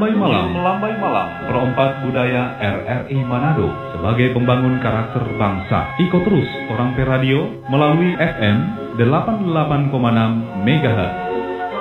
Melambai Malam, perompak budaya RRI Manado sebagai pembangun karakter bangsa. Ikut terus Orang Per Radio melalui FM 88,6 MHz.